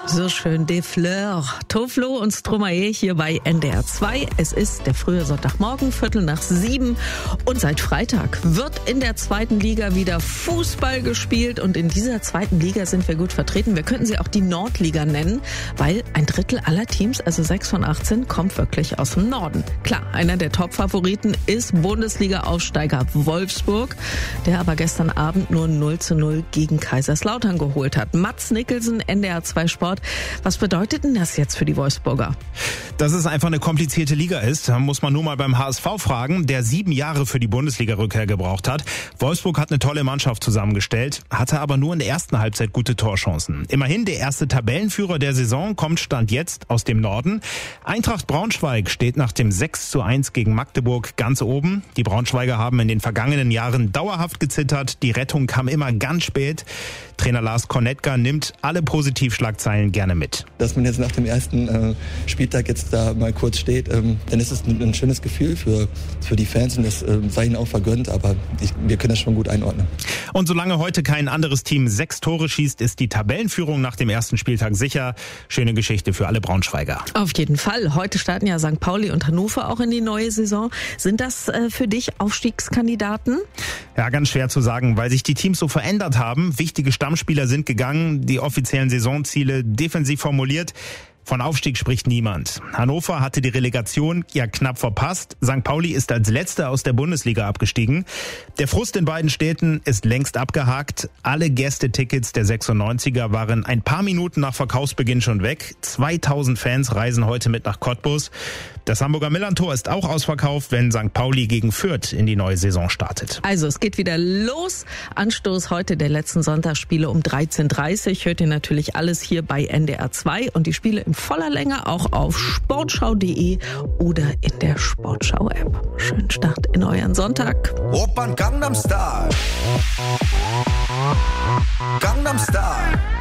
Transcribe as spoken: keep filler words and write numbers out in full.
So schön, des Fleurs. Toflo und Stromae hier bei N D R zwei. Es ist der frühe Sonntagmorgen, Viertel nach sieben. Und seit Freitag wird in der zweiten Liga wieder Fußball gespielt. Und in dieser zweiten Liga sind wir gut vertreten. Wir könnten sie auch die Nordliga nennen, weil ein Drittel aller Teams, also sechs von achtzehn, kommt wirklich aus dem Norden. Klar, einer der Top-Favoriten ist Bundesliga-Aufsteiger Wolfsburg, der aber gestern Abend nur null zu null gegen Kaiserslautern geholt hat. Mats Nicholson, N D R zwei Sport. Was bedeutet denn das jetzt für die Wolfsburger? Dass es einfach eine komplizierte Liga ist, muss man nur mal beim H S V fragen, der sieben Jahre für die Bundesliga-Rückkehr gebraucht hat. Wolfsburg hat eine tolle Mannschaft zusammengestellt, hatte aber nur in der ersten Halbzeit gute Torchancen. Immerhin der erste Tabellenführer der Saison kommt Stand jetzt aus dem Norden. Eintracht Braunschweig steht nach dem sechs zu eins gegen Magdeburg ganz oben. Die Braunschweiger haben in den vergangenen Jahren dauerhaft gezittert. Die Rettung kam immer ganz spät. Trainer Lars Kornetka nimmt alle Positivschlagzeilen gerne mit. Dass man jetzt nach dem ersten äh, Spieltag jetzt da mal kurz steht, ähm, dann ist es ein, ein schönes Gefühl für, für die Fans und das äh, sei ihnen auch vergönnt, aber ich, wir können das schon gut einordnen. Und solange heute kein anderes Team sechs Tore schießt, ist die Tabellenführung nach dem ersten Spieltag sicher. Schöne Geschichte für alle Braunschweiger. Auf jeden Fall. Heute starten ja Sankt Pauli und Hannover auch in die neue Saison. Sind das äh, für dich Aufstiegskandidaten? Ja, ganz schwer zu sagen, weil sich die Teams so verändert haben. Wichtige Stammspieler sind gegangen, die offiziellen Saisonziele defensiv formuliert. Von Aufstieg spricht niemand. Hannover hatte die Relegation ja knapp verpasst. Sankt Pauli ist als Letzter aus der Bundesliga abgestiegen. Der Frust in beiden Städten ist längst abgehakt. Alle Gästetickets der sechsundneunziger waren ein paar Minuten nach Verkaufsbeginn schon weg. zweitausend Fans reisen heute mit nach Cottbus. Das Hamburger Millerntor ist auch ausverkauft, wenn Sankt Pauli gegen Fürth in die neue Saison startet. Also es geht wieder los. Anstoß heute der letzten Sonntagsspiele um dreizehn Uhr dreißig. Hört ihr natürlich alles hier bei N D R zwei und die Spiele in voller Länge auch auf sportschau punkt de oder in der Sportschau-App. Schönen Start in euren Sonntag. Opern Gangnam Style. Gangnam Style.